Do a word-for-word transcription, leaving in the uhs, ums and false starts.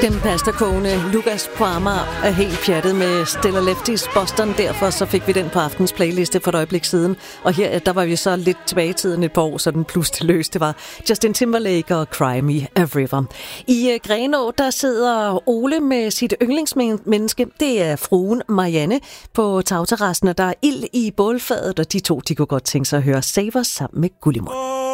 Den pastakone Lucas på Amager er helt pjattet med Stella Leftis Boston. Derfor så fik vi den på aftens playliste for et øjeblik siden. Og her der var vi så lidt tilbage i tiden et par år, så den pludselig løs. Det var Justin Timberlake og Cry Me a River. I uh, Grenaa, der sidder Ole med sit yndlingsmenneske. Det er fruen Marianne på tagterrassen, og der er ild i bålfadet, og de to de kunne godt tænke sig at høre Saver sammen med Gullimund.